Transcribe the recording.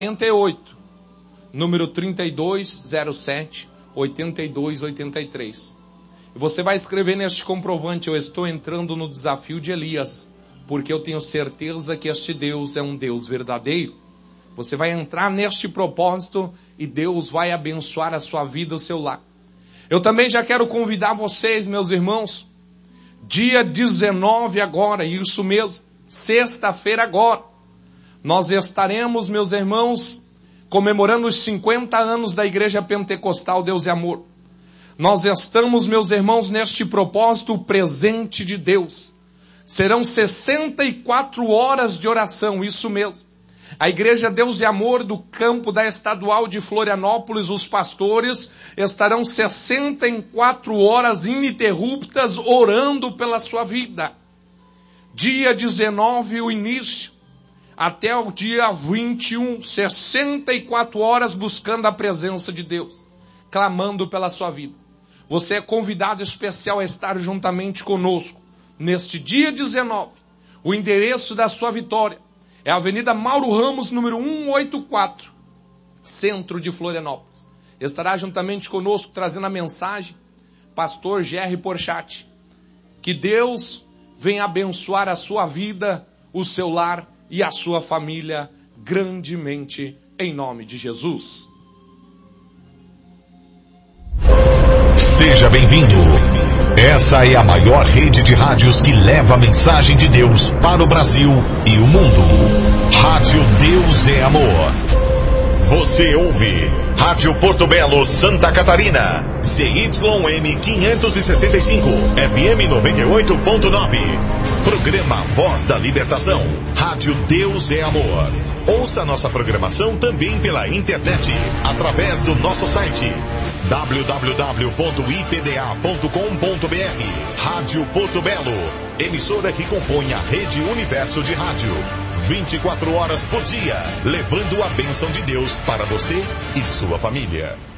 48, número 3207-8283. E você vai escrever neste comprovante: eu estou entrando no desafio de Elias, porque eu tenho certeza que este Deus é um Deus verdadeiro. Você vai entrar neste propósito e Deus vai abençoar a sua vida, o seu lar. Eu também já quero convidar vocês, meus irmãos, dia 19 agora, isso mesmo, sexta-feira agora, nós estaremos, meus irmãos, comemorando os 50 anos da Igreja Pentecostal Deus e Amor. Nós estamos, meus irmãos, neste propósito, o presente de Deus. Serão 64 horas de oração, isso mesmo. A Igreja Deus e Amor do campo da Estadual de Florianópolis, os pastores estarão 64 horas ininterruptas orando pela sua vida. Dia 19, o início, até o dia 21, 64 horas buscando a presença de Deus, clamando pela sua vida. Você é convidado especial a estar juntamente conosco neste dia 19. O endereço da sua vitória é a Avenida Mauro Ramos, número 184, centro de Florianópolis. Estará juntamente conosco trazendo a mensagem, pastor Gerry Porchat. Que Deus venha abençoar a sua vida, o seu lar e a sua família grandemente, em nome de Jesus. Seja bem-vindo. Essa é a maior rede de rádios que leva a mensagem de Deus para o Brasil e o mundo. Rádio Deus é Amor. Você ouve Rádio Porto Belo, Santa Catarina. CYM 565, FM 98.9. Programa Voz da Libertação. Rádio Deus é Amor. Ouça nossa programação também pela internet, através do nosso site www.ipda.com.br. Rádio Porto Belo, emissora que compõe a Rede Universo de Rádio. 24 horas por dia, levando a bênção de Deus para você e sua família.